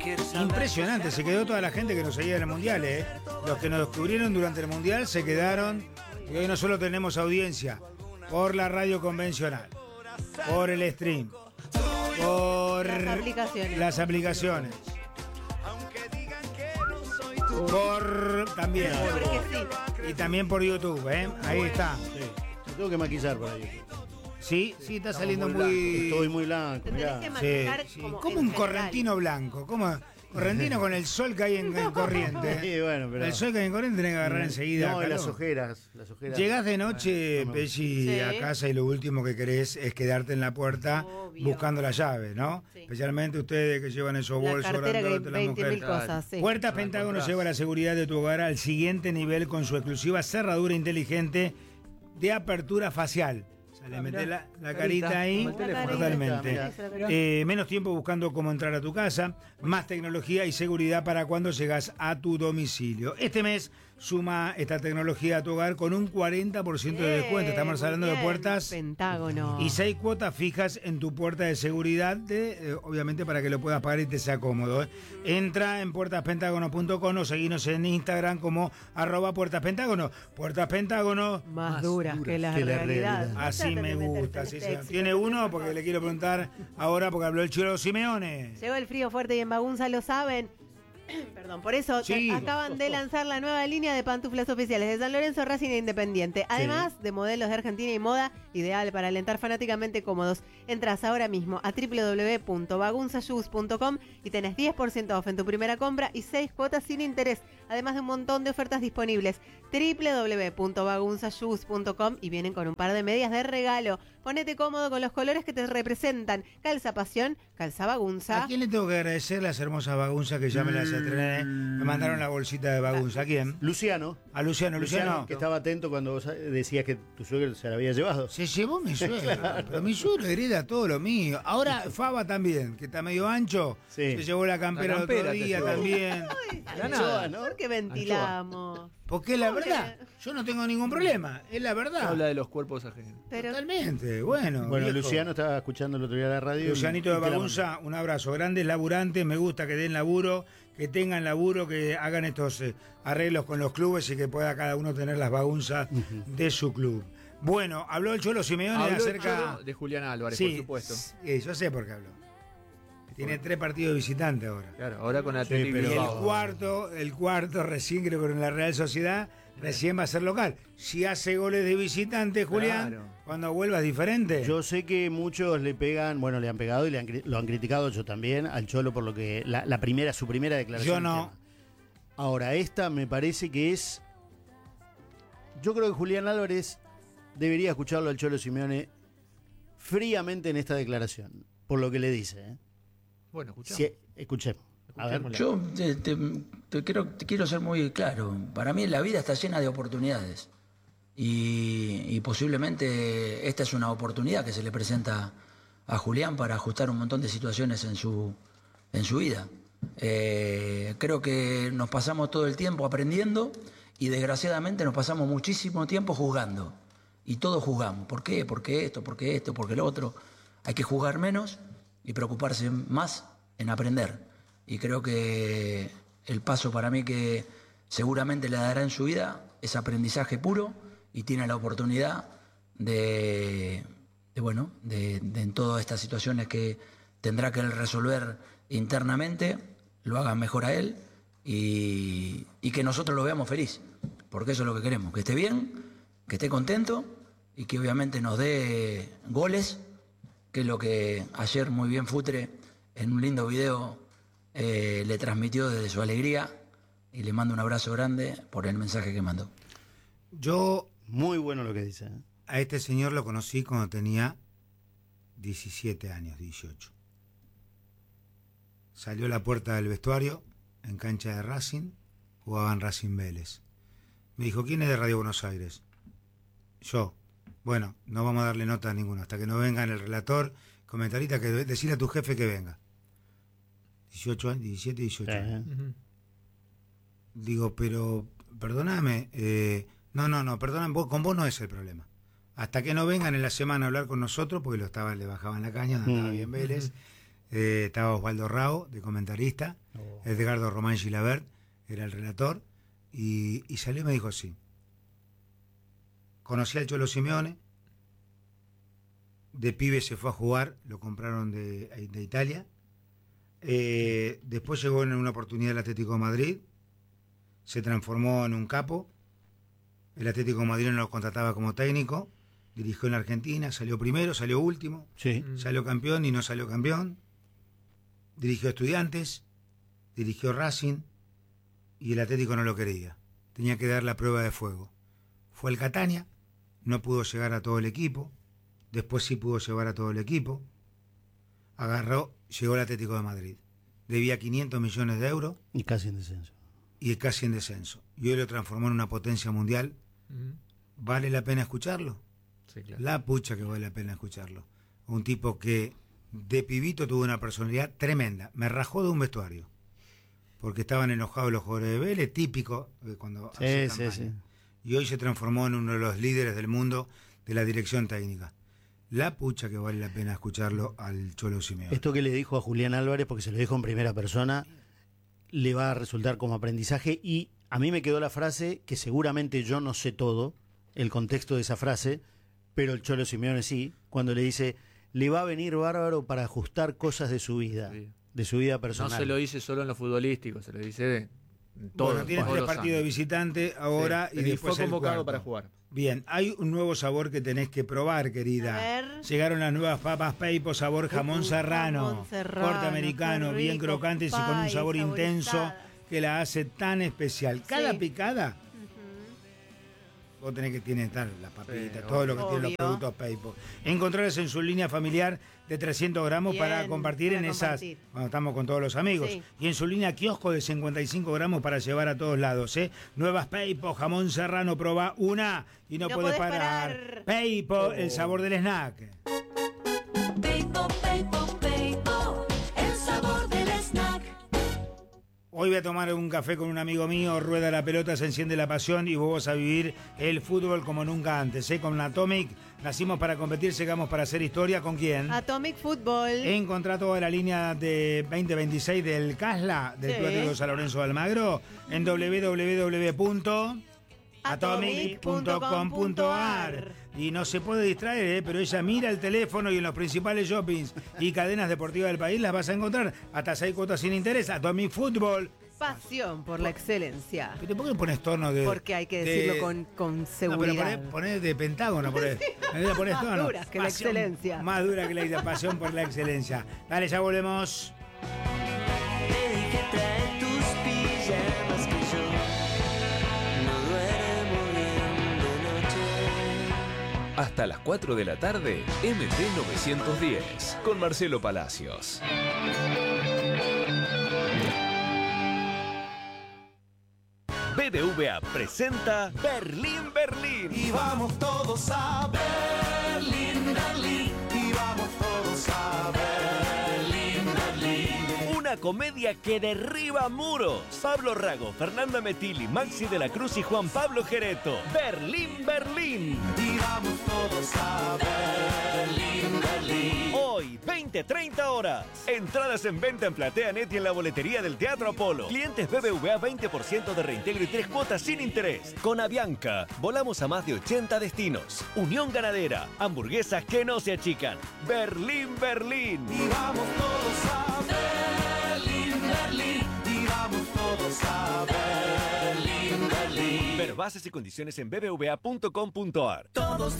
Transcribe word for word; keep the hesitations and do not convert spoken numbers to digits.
Impresionante, se quedó toda la gente que nos seguía en el Mundial, ¿eh? Los que nos descubrieron durante el Mundial se quedaron. Y hoy no solo tenemos audiencia por la radio convencional, por el stream, por las aplicaciones, las aplicaciones. Por también sí. Y también por YouTube, ¿eh? Ahí está. Sí. Me tengo que maquillar para YouTube. Sí, sí, está saliendo muy, muy... blanco. Estoy muy blanco, Tendrás mirá. que maquillar Sí, sí. como, Como en un general. correntino blanco, como correntino con el sol que hay en, en Corriente. Sí, bueno, pero... El sol que hay en Corriente tenés que agarrar enseguida. No, y calor. las ojeras, las ojeras. Llegás de noche, no me- Pesci, Sí. a casa y lo último que querés es quedarte en la puerta Obvio. buscando la llave, ¿no? Sí. Especialmente ustedes que llevan esos La bolsos cartera que hay grandotes, la veinte mil mujer. cosas, sí. Puertas Pentágono lleva la seguridad de tu hogar al siguiente nivel con su exclusiva cerradura inteligente de apertura facial. O sea, le Ah, metés mirá, la, la carita, carita ahí, como el teléfono. totalmente. Mirá, mirá. Eh, menos tiempo buscando cómo entrar a tu casa, más tecnología y seguridad para cuando llegas a tu domicilio. Este mes suma esta tecnología a tu hogar con un cuarenta por ciento de descuento. Estamos Bien, hablando de bien, puertas Pentágono. y seis cuotas fijas en tu puerta de seguridad, de, eh, obviamente para que lo puedas pagar y te sea cómodo. ¿eh? Entra en puertas pentágono punto com o seguinos en Instagram como arroba puertas pentágono. Puertas Pentágono, Más, Más duras duras que la que la realidad. realidad. así me gusta. Sí, señor. Tiene uno porque le quiero preguntar ahora porque habló el Cholo Simeone. Llegó el frío fuerte y en Bagunza lo saben. Perdón, por eso Sí. te- acaban de lanzar la nueva línea de pantuflas oficiales de San Lorenzo, Racing e Independiente. Además de modelos de Argentina y moda, ideal para alentar fanáticamente cómodos. Entras ahora mismo a w w w punto bagunza shoes punto com y tenés diez por ciento off en tu primera compra y seis cuotas sin interés, además de un montón de ofertas disponibles. w w w punto bagunza shoes punto com y vienen con un par de medias de regalo. Ponete cómodo con los colores que te representan. Calza pasión, calza bagunza. ¿A quién le tengo que agradecer las hermosas bagunzas que ya me las estrené? Me mandaron la bolsita de bagunza. ¿A quién? Luciano. A Luciano. Luciano. que estaba atento cuando vos decías que tu suegro se la había llevado. Se llevó mi suegro, pero mi suegro hereda todo lo mío. Ahora Faba también, que está medio ancho, Sí. se llevó la campera, La el otro campera te día llevó. también. Ay, La Anchoa, nada, ¿no? ¿por qué ventilamos? Porque es la verdad, yo no tengo ningún problema, es la verdad. Habla de los cuerpos ajenos. Pero Totalmente, bueno. Bueno, viejo. Luciano estaba escuchando el otro día la radio. Lucianito y- de y te la Bagunza, un abrazo. Grandes laburantes, me gusta que den laburo, que tengan laburo, que hagan estos eh, arreglos con los clubes y que pueda cada uno tener las bagunzas de su club. Bueno, habló el Cholo Simeone Habló el acerca... Cholo de Julián Álvarez, Sí, por supuesto. sí, yo sé por qué habló. Tiene tres partidos visitantes ahora. Claro, ahora con Sí, Atlético pero- Y el Bilbao. cuarto, el cuarto recién creo que en la Real Sociedad, recién va a ser local. Si hace goles de visitante, Julián, Claro. cuando vuelva es diferente. Yo sé que muchos le pegan, bueno, le han pegado y le han, cri- lo han criticado yo también al Cholo por lo que la, la primera, su primera declaración. Yo no. del tema. Ahora, esta me parece que es. Yo creo que Julián Álvarez debería escucharlo al Cholo Simeone fríamente en esta declaración, por lo que le dice. ¿eh? Bueno, escuchamos. Si, escuchemos. A ver. Escuchémosla. Yo te, te- te quiero, te quiero ser muy claro. Para mí la vida está llena de oportunidades. Y, y posiblemente esta es una oportunidad que se le presenta a Julián para ajustar un montón de situaciones en su, en su vida. Eh, creo que nos pasamos todo el tiempo aprendiendo y desgraciadamente nos pasamos muchísimo tiempo juzgando. Y todos juzgamos. ¿Por qué? ¿Por qué esto? ¿Por qué esto? ¿Por qué lo otro? Hay que juzgar menos y preocuparse más en aprender. Y creo que el paso para mí que seguramente le dará en su vida es aprendizaje puro y tiene la oportunidad de, de bueno, de, de en todas estas situaciones que tendrá que él resolver internamente, lo hagan mejor a él y, y que nosotros lo veamos feliz, porque eso es lo que queremos, que esté bien, que esté contento y que obviamente nos dé goles, que es lo que ayer muy bien Futre en un lindo video eh, le transmitió desde su alegría y le mando un abrazo grande por el mensaje que mandó. Yo Muy bueno lo que dice. ¿eh? a este señor lo conocí cuando tenía diecisiete años, dieciocho. Salió a la puerta del vestuario en cancha de Racing, jugaban Racing Vélez. Me dijo, ¿quién es de Radio Buenos Aires? Yo. Bueno, no vamos a darle nota a ninguno hasta que no venga el relator, comentarista, que decirle a tu jefe que venga. dieciocho años, diecisiete, dieciocho años. Eh, Ujú. Digo, pero perdóname, eh, no, no, no, perdóname, vos, con vos no es el problema. Hasta que no vengan en la semana a hablar con nosotros, porque lo estaban, le bajaban la caña, no andaba Mm. bien Vélez. Eh, estaba Osvaldo Rao, de comentarista, Oh. Edgardo Román Gilabert era el relator, y, y salió y me dijo así: conocí al Cholo Simeone, de pibe se fue a jugar, lo compraron de, de Italia, eh, después llegó en una oportunidad el Atlético de Madrid, se transformó en un capo, el Atlético de Madrid no lo contrataba como técnico, dirigió en Argentina, salió primero, salió último, Sí. Mm. salió campeón y no salió campeón, dirigió Estudiantes, dirigió Racing y el Atlético no lo quería, tenía que dar la prueba de fuego. Fue el Catania, no pudo llegar a todo el equipo, después sí pudo llevar a todo el equipo, agarró, llegó al Atlético de Madrid, debía quinientos millones de euros Y casi en descenso. y casi en descenso, y hoy lo transformó en una potencia mundial. Mm. ¿Vale la pena escucharlo? Sí, claro. La pucha que vale la pena escucharlo. Un tipo que de pibito tuvo una personalidad tremenda. Me rajó de un vestuario. Porque estaban enojados los jugadores de Vélez, típico de cuando Sí, hace sí, campaña. sí. Y hoy se transformó en uno de los líderes del mundo de la dirección técnica. La pucha que vale la pena escucharlo al Cholo Simeone. Esto que le dijo a Julián Álvarez, porque se lo dijo en primera persona, le va a resultar como aprendizaje. Y a mí me quedó la frase, que seguramente yo no sé todo, el contexto de esa frase, pero el Cholo Simeone sí, cuando le dice, le va a venir bárbaro para ajustar cosas de su vida, Sí. de su vida No personal. se lo dice solo en lo futbolístico, se lo dice de, en todo. Bueno, tiene todos tres los partidos de ámbitos. visitante ahora Sí, y después fue el convocado cuarto. para jugar. Bien, hay un nuevo sabor que tenés que probar, querida. A ver. Llegaron las nuevas papas Peipo, sabor jamón Uh, serrano, jamón serrano, corte americano, qué bien rico, crocantes y con un pay, sabor intenso saborizada. que la hace tan especial. Cada Sí. picada, Ujú. vos tenés que tener tal, las papitas, Sí, todo lo que tienen los obvio. productos Peipo. Encontrarlas en su línea familiar de trescientos gramos Bien, para compartir para en compartir. esas, cuando estamos con todos los amigos. Sí. Y en su línea kiosco de cincuenta y cinco gramos para llevar a todos lados. ¿eh? Nuevas Peipo, jamón serrano, probá una y no, No podés podés parar. parar. Peipo, el sabor del snack. Peipo, Peipo, Peipo, el sabor del snack. Hoy voy a tomar un café con un amigo mío, rueda la pelota, se enciende la pasión y vos vas a vivir el fútbol como nunca antes. ¿eh? Con Atomic nacimos para competir, llegamos para hacer historia. ¿Con quién? Atomic Football. Encontrá toda la línea de veinte veintiséis del Casla, del Sí. Club Atlético San Lorenzo de Almagro, en doble u doble u doble u punto atomic punto com punto a r. Y no se puede distraer, ¿eh? Pero ella mira el teléfono y en los principales shoppings y cadenas deportivas del país las vas a encontrar. Hasta seis cuotas sin interés. Atomic Fútbol. Pasión por la excelencia. ¿Pero por qué pones tono de...? Porque hay que de- decirlo con, con No, pero seguridad. poné, poné de pentágono, poné, poné Más tono. dura que la Pasión- excelencia. Más dura que la pasión por la excelencia. Dale, ya volvemos. Te dije trae tus pijamas que yo no duermo bien de noche. Hasta las cuatro de la tarde, M T novecientos diez, con Marcelo Palacios. B B V A presenta Berlín, Berlín. Y vamos todos a Berlín, Berlín. Y vamos todos a Berlín, Berlín. Una comedia que derriba muros. Pablo Rago, Fernanda Metilli, Maxi de la Cruz y Juan Pablo Gereto. Berlín, Berlín. Y vamos todos a Berlín, Berlín. Hoy, veinte treinta horas. Entradas en venta en PlateaNet y en la boletería del Teatro Apolo. Clientes B B V A veinte por ciento de reintegro y tres cuotas sin interés. Con Avianca, volamos a más de ochenta destinos. Unión Ganadera, hamburguesas que no se achican. Berlín, Berlín. Y vamos todos a Berlín, Berlín. Y vamos todos a Berlín, Berlín. Ver bases y condiciones en b b v a punto com punto a r. Todos